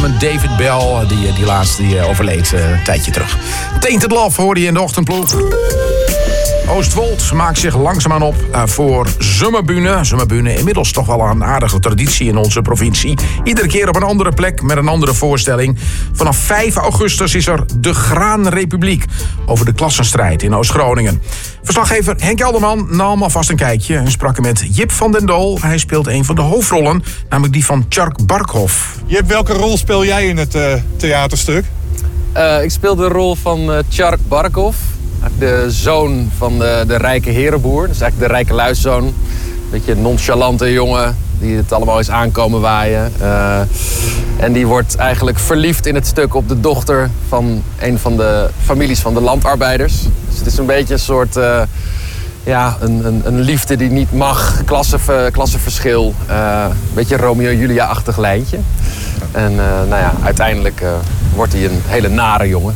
een David Bell. Die laatste overleed een tijdje terug. Tainted Love hoorde je in de ochtendploeg. Oostwold maakt zich langzaamaan op voor Zomerbühne. Zomerbühne, inmiddels toch wel een aardige traditie in onze provincie. Iedere keer op een andere plek met een andere voorstelling. Vanaf 5 augustus is er de Graanrepubliek over de klassenstrijd in Oost-Groningen. Verslaggever Henk Elderman nam alvast een kijkje en sprak er met Jip van den Doel. Hij speelt een van de hoofdrollen, namelijk die van Tjark Barkhoff. Jip, welke rol speel jij in het theaterstuk? Ik speel de rol van Tjark Barkhoff. De zoon van de rijke herenboer. Dus eigenlijk de rijke luiszoon. Een beetje een nonchalante jongen die het allemaal eens aankomen waaien. En die wordt eigenlijk verliefd in het stuk op de dochter van een van de families van de landarbeiders. Dus het is een beetje een soort... een liefde die niet mag. Klassenverschil. Een beetje Romeo en Julia-achtig lijntje. En uiteindelijk wordt hij een hele nare jongen.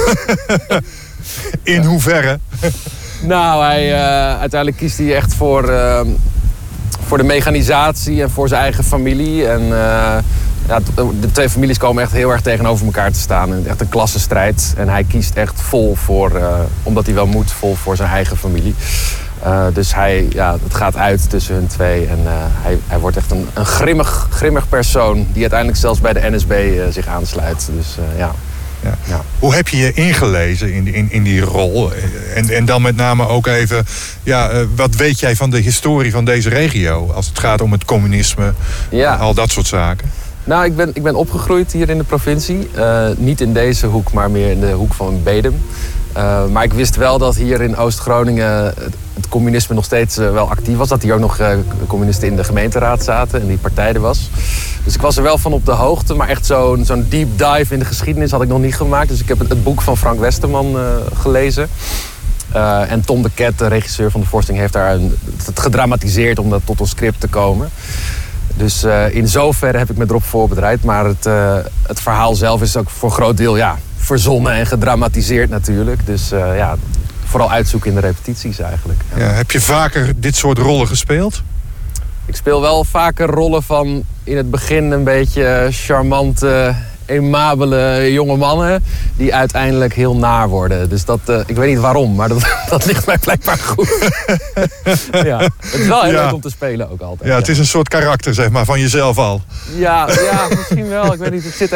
In hoeverre? Nou, uiteindelijk kiest hij echt voor de mechanisatie en voor zijn eigen familie. En de twee families komen echt heel erg tegenover elkaar te staan. En echt een klassenstrijd. En hij kiest echt vol voor, omdat hij wel moet, vol voor zijn eigen familie. Dus het gaat uit tussen hun twee. En hij wordt echt een grimmig persoon die uiteindelijk zelfs bij de NSB zich aansluit. Dus ja. Ja. Hoe heb je je ingelezen in die rol? En dan met name ook even... wat weet jij van de historie van deze regio? Als het gaat om het communisme, al dat soort zaken. Nou, ik ben opgegroeid hier in de provincie. Niet in deze hoek, maar meer in de hoek van Bedum. Maar ik wist wel dat hier in Oost-Groningen het communisme nog steeds wel actief was. Dat hier ook nog communisten in de gemeenteraad zaten en die partij er was. Dus ik was er wel van op de hoogte. Maar echt zo'n deep dive in de geschiedenis had ik nog niet gemaakt. Dus ik heb het boek van Frank Westerman gelezen. En Tom de Ket, de regisseur van de voorstelling, heeft daar het gedramatiseerd om dat tot een script te komen. Dus in zoverre heb ik me erop voorbereid. Maar het verhaal zelf is ook voor een groot deel verzonnen en gedramatiseerd natuurlijk. Dus vooral uitzoeken in de repetities eigenlijk. Ja, heb je vaker dit soort rollen gespeeld? Ik speel wel vaker rollen van in het begin een beetje charmante, aimabele jonge mannen die uiteindelijk heel naar worden. Dus ik weet niet waarom, maar dat ligt mij blijkbaar goed. Het is wel heel leuk om te spelen ook altijd. Ja, het is een soort karakter, zeg maar, van jezelf al. Ja, misschien wel. Ik weet niet, het zit